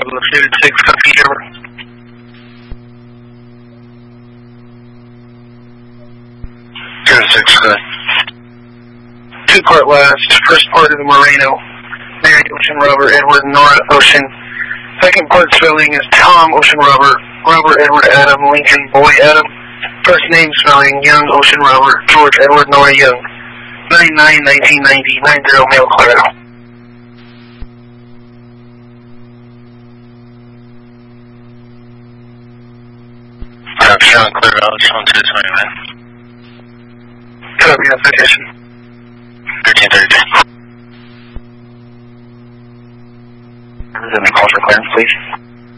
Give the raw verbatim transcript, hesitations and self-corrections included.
Lafayette six, copy, over. zero six, good. Two part last, first part of the Moreno, Mary Ocean Robert Edward Nora Ocean. Second part spelling is Tom Ocean Robert, Robert Edward Adam, Lincoln Boy Adam. First name spelling Young Ocean Robert, George Edward Nora Young. nine nine nineteen ninety, nine zero Mail Clear. Copy, showing clear out, showing two twenty-nine. Copy, on citation. thirteen thirty-two. Is there any call for clearance, please?